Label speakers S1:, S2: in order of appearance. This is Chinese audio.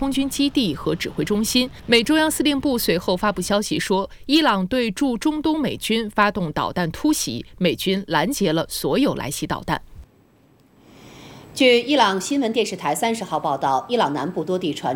S1: 空军基地和指挥中心。美中央司令部随后发布消息说，伊朗对驻中东美军发动导弹突袭，美军拦截了所有来袭导弹。
S2: 据伊朗新闻电视台30号报道，伊朗南部多地传